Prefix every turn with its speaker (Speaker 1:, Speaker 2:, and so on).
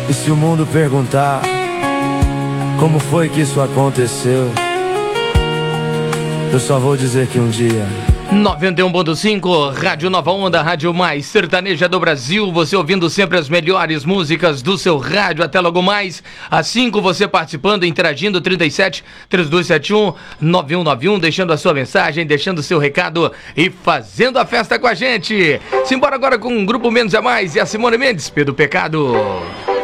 Speaker 1: E se o mundo perguntar como foi que isso aconteceu, eu só vou dizer que um dia
Speaker 2: 91.5, Rádio Nova Onda, rádio mais sertaneja do Brasil. Você ouvindo sempre as melhores músicas do seu rádio. Até logo mais, às 5, você participando, interagindo, 37 3271 9191, deixando a sua mensagem, deixando o seu recado e fazendo a festa com a gente. Simbora agora com um grupo Menos é Mais e a Simone Mendes, Pedro Pecado.